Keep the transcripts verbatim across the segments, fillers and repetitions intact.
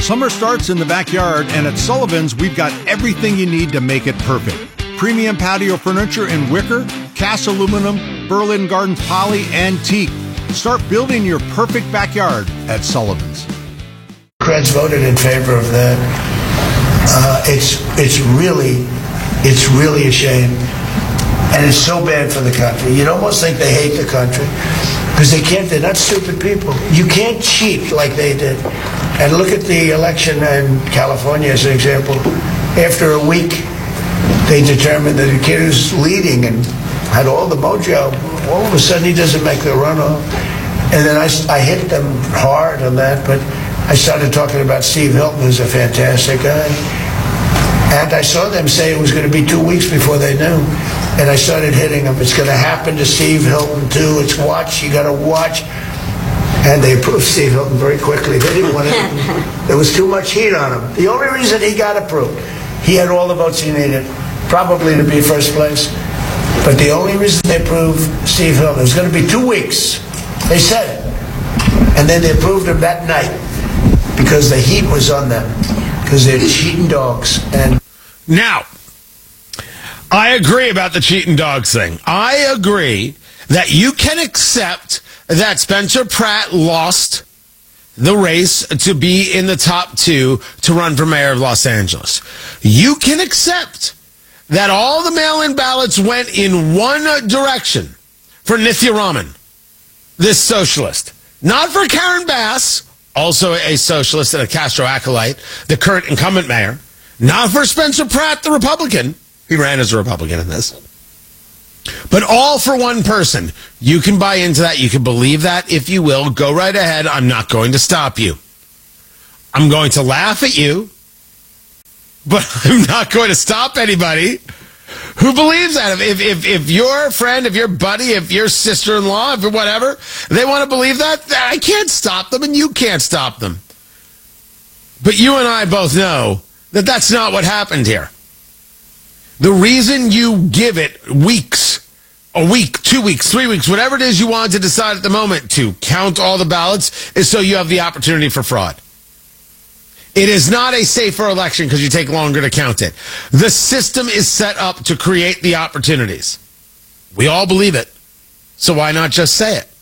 Summer starts in the backyard, and at Sullivan's, we've got everything you need to make it perfect. Premium patio furniture in wicker, cast aluminum, Berlin Gardens poly, and teak. Start building your perfect backyard at Sullivan's. Democrats voted in favor of that. Uh, it's it's really it's really a shame, and it's so bad for the country. You'd almost think they hate the country because they can't. They're not stupid people. You can't cheat like they did. And look at the election in California as an example. After a week, they determined that the kid who's leading and had all the mojo, all of a sudden he doesn't make the runoff. And then I, I hit them hard on that, but I started talking about Steve Hilton, who's a fantastic guy. And I saw them say it was going to be two weeks before they knew. And I started hitting them. It's going to happen to Steve Hilton, too. It's watch. You got to watch. And they approved Steve Hilton very quickly. They didn't want it. There was too much heat on him. The only reason he got approved, he had all the votes he needed, probably to be first place. But the only reason they approved Steve Hilton, it was going to be two weeks. They said it. And then they approved him that night because the heat was on them, because they're cheating dogs. And now, I agree about the cheating dogs thing. I agree that you can accept that Spencer Pratt lost the race to be in the top two to run for mayor of Los Angeles. You can accept that all the mail-in ballots went in one direction for Nithya Raman, this socialist. Not for Karen Bass, also a socialist and a Castro acolyte, the current incumbent mayor. Not for Spencer Pratt, the Republican. He ran as a Republican in this. But all for one person. You can buy into that. You can believe that if you will. Go right ahead. I'm not going to stop you. I'm going to laugh at you, but I'm not going to stop anybody who believes that. If, if, if your friend, if your buddy, if your sister-in-law, if whatever, they want to believe that, I can't stop them and you can't stop them. But you and I both know that that's not what happened here. The reason you give it weeks, a week, two weeks, three weeks, whatever it is you want to decide at the moment to count all the ballots is so you have the opportunity for fraud. It is not a safer election because you take longer to count it. The system is set up to create the opportunities. We all believe it. So why not just say it?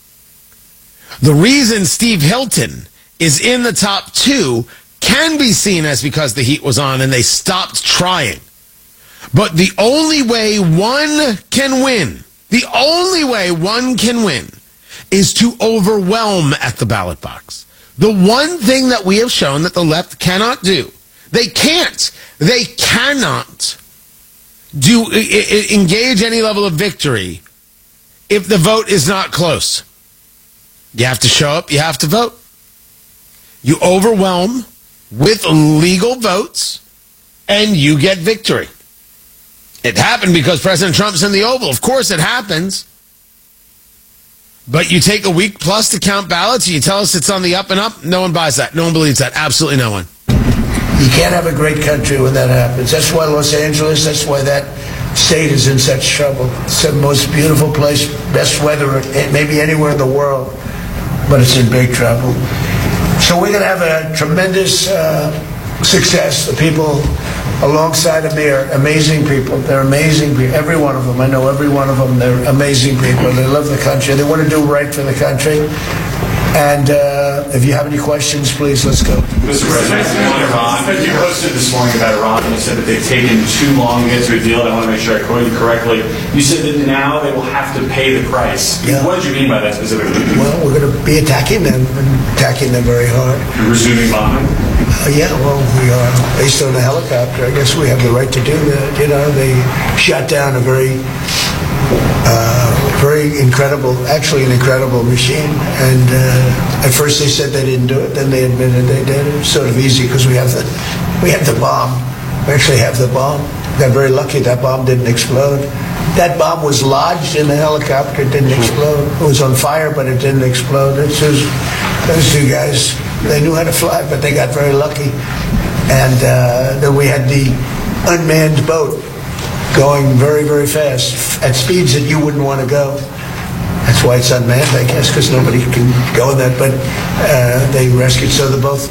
The reason Steve Hilton is in the top two can be seen as because the heat was on and they stopped trying. But the only way one can win, the only way one can win is to overwhelm at the ballot box. The one thing that we have shown that the left cannot do, they can't, they cannot do I- I engage any level of victory if the vote is not close. You have to show up, you have to vote. You overwhelm with legal votes, and you get victory. It happened because President Trump's in the Oval. Of course it happens. But you take a week plus to count ballots, and you tell us it's on the up and up? No one buys that. No one believes that. Absolutely no one. You can't have a great country when that happens. That's why Los Angeles, that's why that state is in such trouble. It's the most beautiful place, best weather, maybe anywhere in the world, but it's in big trouble. So we're going to have a tremendous uh, success. The people alongside of me are amazing people. They're amazing people. Every one of them. I know every one of them. They're amazing people. They love the country. They want to do right for the country. And uh, if you have any questions, please, let's go. Mister President, on Iran, you posted this morning about Iran, and you said that they've taken too long to get to a deal. I want to make sure I quoted you correctly. You said that now they will have to pay the price. Yeah. What did you mean by that specifically? Well, we're going to be attacking them and attacking them very hard. You're resuming bombing? Uh, yeah, well, we are. Based on the helicopter, I guess we have the right to do that. You know, they shot down a very... Uh, very incredible, actually an incredible machine. And uh, at first they said they didn't do it, then they admitted they did. It was sort of easy because we have the we have the bomb. We actually have the bomb. We got very lucky that bomb didn't explode. That bomb was lodged in the helicopter, it didn't explode. It was on fire, but it didn't explode. It's just, those two guys, they knew how to fly, but they got very lucky. And uh, then we had the unmanned boat going very, very fast at speeds that you wouldn't want to go. That's why it's unmanned, I guess, because nobody can go in that. But uh, they rescued, so the both